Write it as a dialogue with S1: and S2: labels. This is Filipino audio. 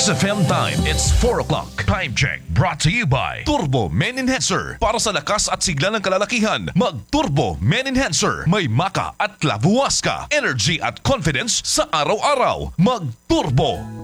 S1: XFM time, it's 4 o'clock. Time check brought to you by Turbo Men Enhancer. Para sa lakas at sigla ng kalalakihan, mag-Turbo Men Enhancer. May maka at labuwas ka. Energy at confidence sa araw-araw. Mag-Turbo